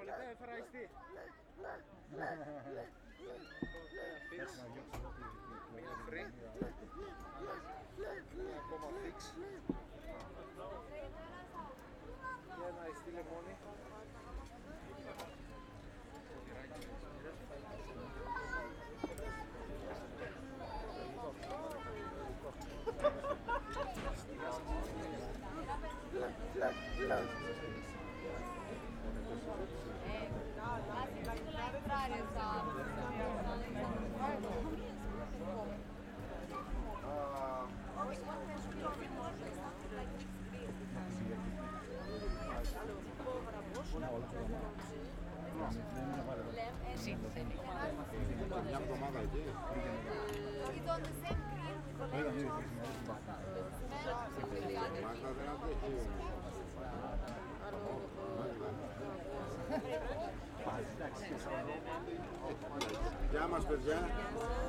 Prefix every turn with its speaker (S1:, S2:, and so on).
S1: Volete ευχαριστή. Μία free. Μία ακόμα fix. Και ένα ειστή λεμόνι.
S2: Μια εβδομάδα εκεί.
S3: It's on the same green collection.
S2: Μάγδα δεν αντέχει. Γεια μας παιδιά.